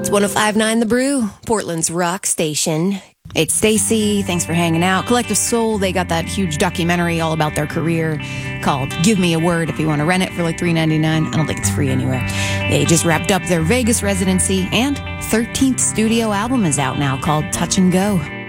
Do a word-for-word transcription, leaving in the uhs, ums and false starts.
one oh five point nine The Brew, Portland's rock station. It's Stacy. Thanks for hanging out. Collective Soul, they got that huge documentary all about their career called Give Me a Word if you want to rent it for like three ninety-nine. I don't think it's free anywhere. They just wrapped up their Vegas residency, and thirteenth studio album is out now called Touch and Go.